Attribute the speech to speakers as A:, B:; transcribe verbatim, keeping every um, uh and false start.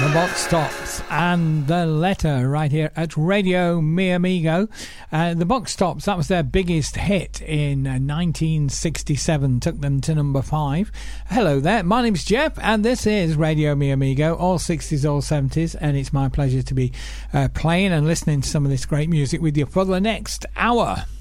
A: Box Tops and The Letter right here at Radio Mi Amigo. Uh, the Box Tops, that was their biggest hit in uh, nineteen sixty-seven, took them to number five. Hello there, my name's Jeff and this is Radio Mi Amigo, all sixties, all seventies, and it's my pleasure to be uh, playing and listening to some of this great music with you for the next hour.